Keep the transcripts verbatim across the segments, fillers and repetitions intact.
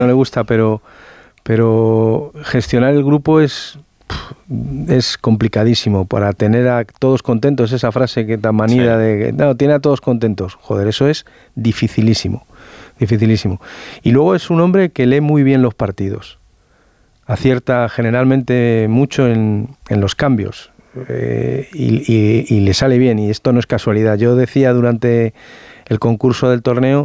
no le gusta, pero, pero gestionar el grupo es, es complicadísimo para tener a todos contentos. Esa frase que tan manida sí. de, no, tiene a todos contentos. Joder, eso es dificilísimo, dificilísimo. Y luego es un hombre que lee muy bien los partidos. Acierta generalmente mucho en, en los cambios eh, y, y, y le sale bien, y esto no es casualidad. Yo decía durante el concurso del torneo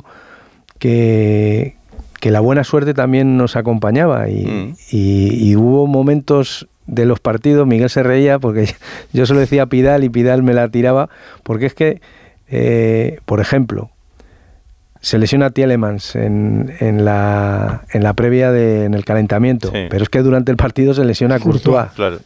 que, que la buena suerte también nos acompañaba y, mm. y, y hubo momentos de los partidos, Miguel se reía porque yo se lo decía a Pidal y Pidal me la tiraba, porque es que, eh, por ejemplo, se lesiona Tielemans en, en, la, en la previa, de, en el calentamiento, sí. pero es que durante el partido se lesiona Courtois. Claro.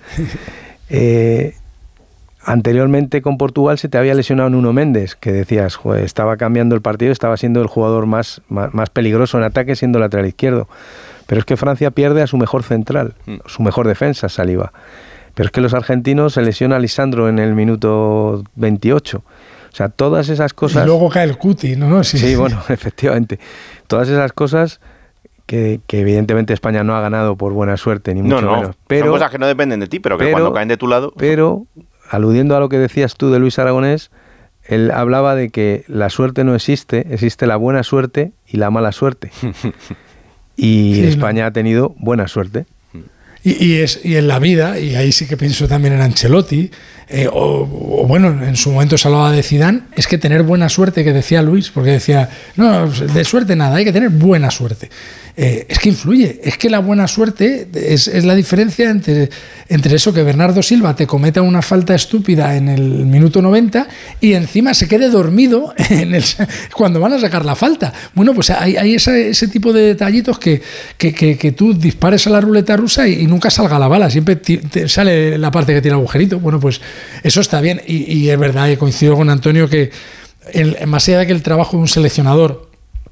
Eh, anteriormente con Portugal se te había lesionado Nuno Méndez, que decías, joder, estaba cambiando el partido, estaba siendo el jugador más, más, más peligroso en ataque, siendo lateral izquierdo. Pero es que Francia pierde a su mejor central, mm. su mejor defensa, Saliba. Pero es que los argentinos se lesiona a Lisandro en el minuto veintiocho. O sea, todas esas cosas... Y luego cae el Cuti, ¿no? Sí, sí, bueno, efectivamente. Todas esas cosas que, que evidentemente España no ha ganado por buena suerte, ni mucho no, no. menos. Pero, son cosas que no dependen de ti, pero que pero, cuando caen de tu lado... Pero, aludiendo a lo que decías tú de Luis Aragonés, él hablaba de que la suerte no existe, existe la buena suerte y la mala suerte. Y sí, España no. ha tenido buena suerte. Y, y, es, y en la vida, y ahí sí que pienso también en Ancelotti, eh, o, o bueno, en su momento se hablaba de Zidane, es que tener buena suerte, que decía Luis, porque decía, no, de suerte nada, hay que tener buena suerte. Eh, es que influye, es que la buena suerte es, es la diferencia entre, entre eso, que Bernardo Silva te cometa una falta estúpida en el minuto noventa y encima se quede dormido en el, cuando van a sacar la falta. Bueno, pues hay, hay ese, ese tipo de detallitos que, que, que, que tú dispares a la ruleta rusa y, y nunca salga la bala, siempre te, te sale la parte que tiene agujerito. Bueno, pues eso está bien, y, y es verdad, y coincido con Antonio que el, más allá de que el trabajo de un seleccionador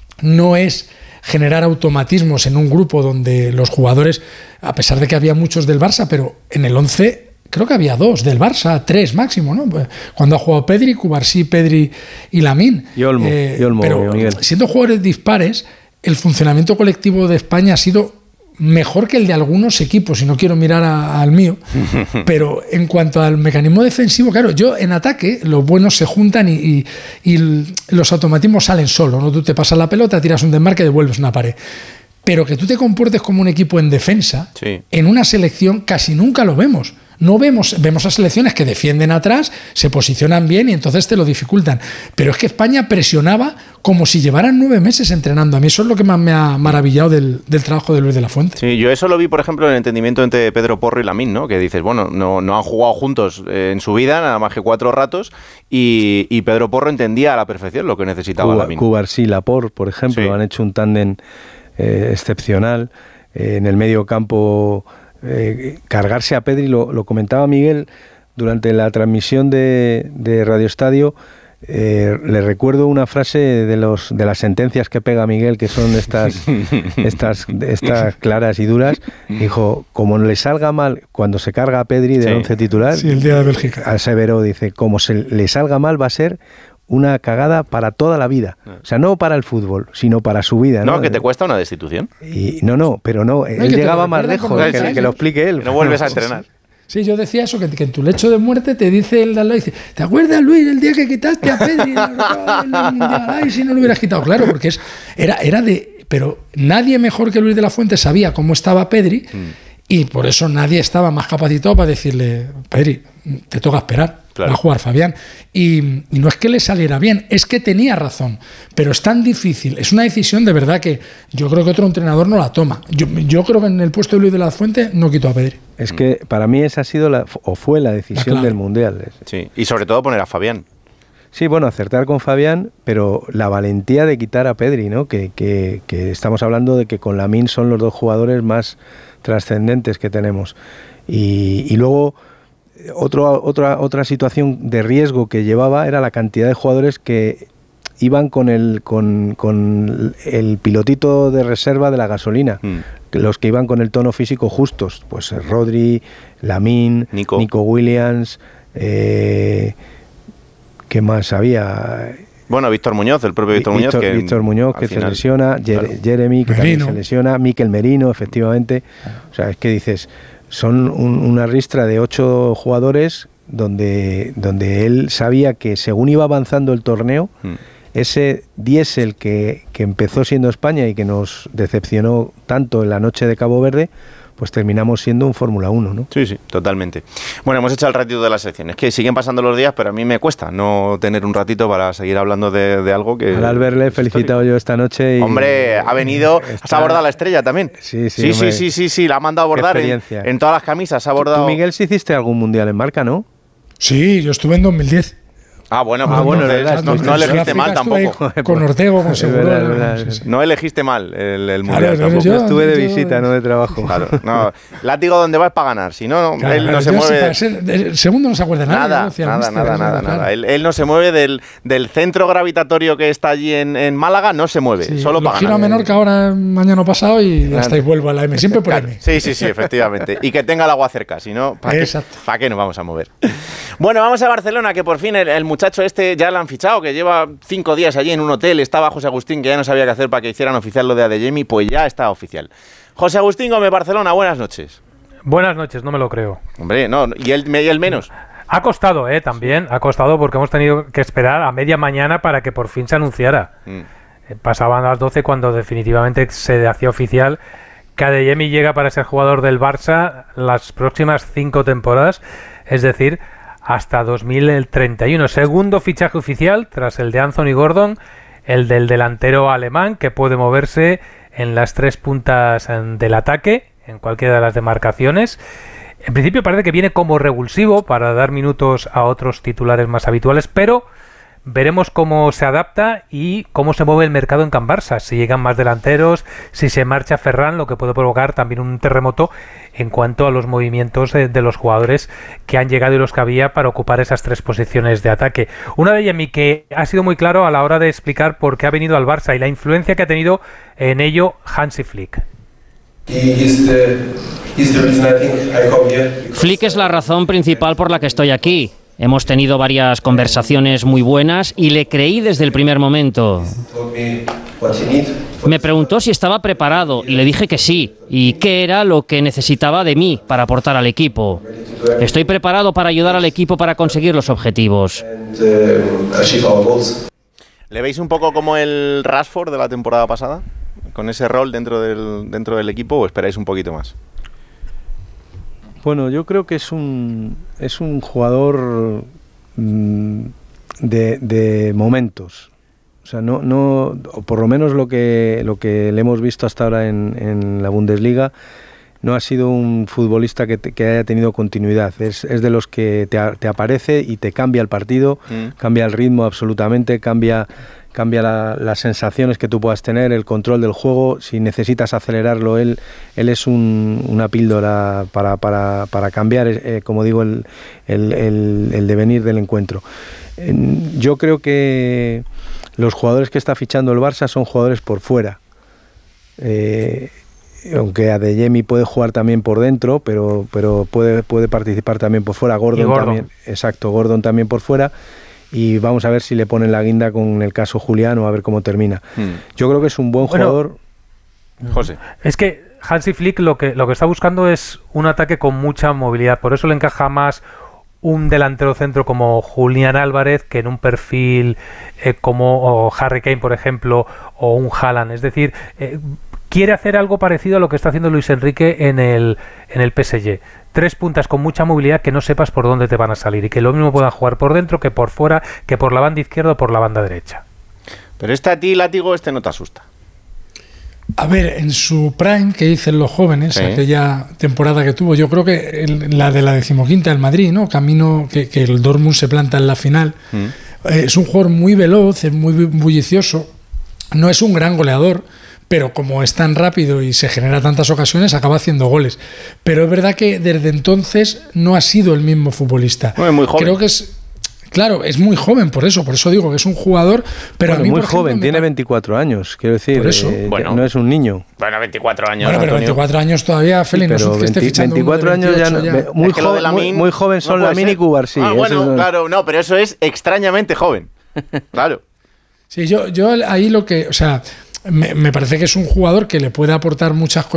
no es generar automatismos en un grupo donde los jugadores, a pesar de que había muchos del Barça, pero en el once creo que había dos del Barça, tres máximo, ¿no? Cuando ha jugado Pedri, Cubarsí, Pedri y Lamine. Y Olmo, eh, y Olmo, pero Miguel. Siendo jugadores dispares, el funcionamiento colectivo de España ha sido mejor que el de algunos equipos, y no quiero mirar a, al mío, pero en cuanto al mecanismo defensivo, claro, yo en ataque los buenos se juntan y, y, y los automatismos salen solos, ¿no? Tú te pasas la pelota, tiras un desmarque, devuelves una pared. Pero que tú te comportes como un equipo en defensa, sí. en una selección casi nunca lo vemos. No vemos, vemos a selecciones que defienden atrás, se posicionan bien y entonces te lo dificultan. Pero es que España presionaba como si llevaran nueve meses entrenando. A mí eso es lo que más me ha maravillado del, del trabajo de Luis de la Fuente. Sí, yo eso lo vi, por ejemplo, en el entendimiento entre Pedro Porro y Lamine, ¿no? Que dices, bueno, no, no han jugado juntos eh, en su vida, nada más que cuatro ratos, y, y Pedro Porro entendía a la perfección lo que necesitaba Cuba, Lamine. Cubarsí y Laporte, por ejemplo, sí. han hecho un tándem eh, excepcional. Eh, en el medio campo... Eh, cargarse a Pedri, lo, lo comentaba Miguel durante la transmisión de, de Radio Estadio. Eh, le recuerdo una frase de los de las sentencias que pega Miguel, que son estas estas estas claras y duras. Dijo, como le salga mal cuando se carga a Pedri del sí. once titular, sí, el día de Bélgica, aseveró, dice, como se le salga mal va a ser una cagada para toda la vida. O sea, no para el fútbol, sino para su vida. No, no que te cuesta una destitución. Y, no, no, pero no, no él llegaba más lejos, que, que, que lo explique él. Que no vuelves a entrenar. Sí, yo decía eso, que, que en tu lecho de muerte te dice el de al lado, dice, ¿te acuerdas, Luis, el día que quitaste a Pedri? Ay, si no lo hubieras quitado. Claro, porque es, era, era de... Pero nadie mejor que Luis de la Fuente sabía cómo estaba Pedri, mm. y por eso nadie estaba más capacitado para decirle, Pedri, te toca esperar. Claro. Va a jugar Fabián. Y, y no es que le saliera bien, es que tenía razón. Pero es tan difícil. Es una decisión de verdad que yo creo que otro entrenador no la toma. Yo, yo creo que en el puesto de Luis de la Fuente no quitó a Pedri. Es que para mí esa ha sido la, o fue la decisión ah, claro. del Mundial. Sí. Y sobre todo poner a Fabián. Sí, bueno, acertar con Fabián, pero la valentía de quitar a Pedri, ¿no? Que, que, que estamos hablando de que con Lamine son los dos jugadores más trascendentes que tenemos. Y, y luego... Otro, otra, otra situación de riesgo que llevaba era la cantidad de jugadores que iban con el, con, con el pilotito de reserva de la gasolina, mm. los que iban con el tono físico justos, pues Rodri, Lamine, Nico, Nico Williams, eh, ¿qué más había? Bueno, Víctor Muñoz, el propio Víctor, Víctor Muñoz. Que Víctor Muñoz, que final, se lesiona, claro. Jeremy, que Merino. también se lesiona, Mikel Merino, efectivamente. O sea, es que dices, son un, una ristra de ocho jugadores donde, donde él sabía que según iba avanzando el torneo, mm. ese diésel que, que empezó siendo España y que nos decepcionó tanto en la noche de Cabo Verde, pues terminamos siendo un Fórmula uno, ¿no? Sí, sí, totalmente. Bueno, hemos hecho el ratito de las secciones, que siguen pasando los días, pero a mí me cuesta no tener un ratito para seguir hablando de, de algo que... Al Albert le he felicitado yo esta noche y... Hombre, ha venido... Está... ¿Has abordado la estrella también? Sí, sí, Sí, sí, sí, sí, sí, la ha mandado a abordar en, en todas las camisas, ha abordado... ¿Tú, Miguel, si hiciste algún mundial en marca, no? Sí, yo estuve en dos mil diez. Ah, bueno, ah, bueno entonces, verdad, no, no elegiste mal tampoco. Con Ortego, con Seguro. Verdad, verdad, no, sí, sí. No elegiste mal el, el mundial claro, tampoco. Yo estuve de visita, yo... no de trabajo. Claro, no. Látigo donde vas para ganar, si no, claro, él no claro, se mueve. Sí, ser, el segundo no se acuerda nada. Nada, ¿no? nada, nada, mister, nada, claro. nada. Él, él no se mueve del, del centro gravitatorio que está allí en, en Málaga, no se mueve, Sí, solo para giro ganar. a Menorca ahora mañana pasado y hasta ahí vuelvo a la M, siempre por claro, M. Sí, sí, sí, efectivamente. Y que tenga el agua cerca, si no, ¿para qué, ¿para qué nos vamos a mover? Bueno, vamos a Barcelona, que por fin el, el muchacho este ya lo han fichado, que lleva cinco días allí en un hotel, estaba José Agustín, que ya no sabía qué hacer para que hicieran oficial lo de Adeyemi, pues ya está oficial. José Agustín Gómez, Barcelona, buenas noches. Buenas noches, no me lo creo. Hombre, no, y él, y él menos. Ha costado, eh, también, ha costado porque hemos tenido que esperar a media mañana para que por fin se anunciara. Mm. Eh, pasaban las doce cuando definitivamente se hacía oficial que Adeyemi llega para ser jugador del Barça las próximas cinco temporadas, es decir, hasta dos mil treinta y uno. Segundo fichaje oficial tras el de Anthony Gordon, el del delantero alemán que puede moverse en las tres puntas del ataque, en cualquiera de las demarcaciones. En principio parece que viene como revulsivo para dar minutos a otros titulares más habituales, pero veremos cómo se adapta y cómo se mueve el mercado en Can Barça, si llegan más delanteros, si se marcha Ferran, lo que puede provocar también un terremoto en cuanto a los movimientos de, de los jugadores que han llegado y los que había para ocupar esas tres posiciones de ataque. Una de ellas, mi que ha sido muy claro a la hora de explicar por qué ha venido al Barça y la influencia que ha tenido en ello Hansi Flick. Flick es la razón principal por la que estoy aquí. Hemos tenido varias conversaciones muy buenas y le creí desde el primer momento. Me preguntó si estaba preparado y le dije que sí, y qué era lo que necesitaba de mí para aportar al equipo. Estoy preparado para ayudar al equipo para conseguir los objetivos. ¿Le veis un poco como el Rashford de la temporada pasada? ¿Con ese rol dentro del, dentro del equipo o esperáis un poquito más? Bueno, yo creo que es un es un jugador mmm, de, de momentos. O sea, no, no, o por lo menos lo que lo que le hemos visto hasta ahora en, en la Bundesliga, no ha sido un futbolista que, te, que haya tenido continuidad. Es, es de los que te, te aparece y te cambia el partido, mm. cambia el ritmo absolutamente, cambia cambia la, las sensaciones que tú puedas tener, el control del juego. Si necesitas acelerarlo, él él es un, una píldora para, para, para cambiar, eh, como digo, el, el, el, el devenir del encuentro. Eh, yo creo que los jugadores que está fichando el Barça son jugadores por fuera. Eh, aunque Adeyemi puede jugar también por dentro, pero, pero puede, puede participar también por fuera. Gordon, Gordon también, exacto, Gordon también por fuera. Y vamos a ver si le ponen la guinda con el caso Julián o a ver cómo termina. Hmm. Yo creo que es un buen bueno, jugador. José. Es que Hansi Flick lo que, lo que está buscando es un ataque con mucha movilidad. Por eso le encaja más un delantero centro como Julián Álvarez que en un perfil eh, como o Harry Kane, por ejemplo, o un Haaland. Es decir, eh, quiere hacer algo parecido a lo que está haciendo Luis Enrique en el, en el P S G. Tres puntas con mucha movilidad que no sepas por dónde te van a salir y que lo mismo puedan jugar por dentro que por fuera, que por la banda izquierda o por la banda derecha. Pero este a ti, Látigo, este no te asusta. A ver, en su prime, que dicen los jóvenes, sí. aquella temporada que tuvo, yo creo que el, la de la decimoquinta del Madrid, ¿no? Camino que, que el Dortmund se planta en la final. Mm. Eh, es un jugador muy veloz, es muy bullicioso, no es un gran goleador, pero como es tan rápido y se genera tantas ocasiones, acaba haciendo goles. Pero es verdad que desde entonces no ha sido el mismo futbolista. Bueno, muy joven. Creo que es... Claro, es muy joven, por eso, por eso digo que es un jugador, pero bueno, a mí, muy por ejemplo, joven, tiene veinticuatro años, quiero decir, por eso. Eh, bueno, no es un niño. Bueno, veinticuatro años. Bueno, pero Antonio. veinticuatro años todavía, Félix, sí, no es que esté fichando veinticuatro años ya, no, ya. Muy, es que joven, Lamin, muy, muy joven son no Lamin y Cubarsí. Ah, bueno, es... claro, no, pero eso es extrañamente joven. Claro. Sí, yo, yo ahí lo que, o sea, me, me parece que es un jugador que le puede aportar muchas cosas